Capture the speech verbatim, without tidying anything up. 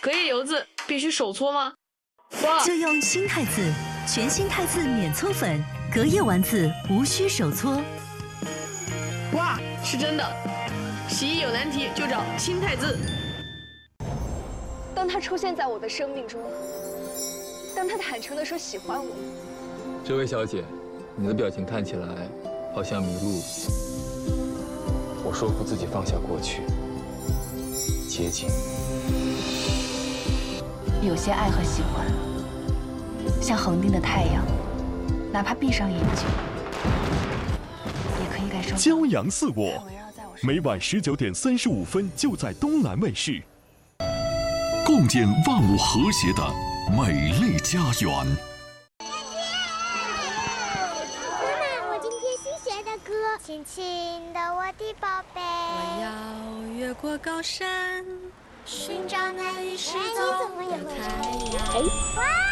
隔夜油渍必须手搓吗？哇！ 就用新汰渍，全新汰渍免搓粉，隔夜丸子无需手搓。 哇，是真的！洗衣有难题就找新汰渍。 当他出现在我的生命中，当他坦诚地说喜欢我， 这位小姐，你的表情看起来好像迷路。我说服自己放下过去，接近。 有些爱和喜欢，像恒定的太阳，哪怕闭上眼睛，也可以感受。 骄阳似我，每晚十九点三十五分就在东南卫视。 共建万物和谐的美丽家园。 妈妈，我今天新学的歌，亲亲的我的宝贝。 我要越过高山，寻找那已失踪的太阳。 哇！